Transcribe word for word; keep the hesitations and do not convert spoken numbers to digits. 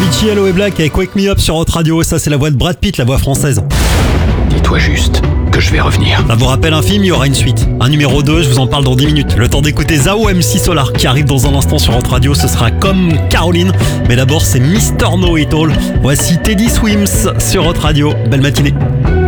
Avicii, Hello et Black avec Wake Me Up sur Hot Radio. Ça, c'est la voix de Brad Pitt, la voix française. Dis-toi juste que je vais revenir. Ça vous rappelle un film, il y aura une suite. Un numéro deux, je vous en parle dans dix minutes. Le temps d'écouter Zao M C Solar qui arrive dans un instant sur Hot Radio. Ce sera comme Caroline. Mais d'abord, c'est Mister Know It All. Voici Teddy Swims sur Hot Radio. Belle matinée.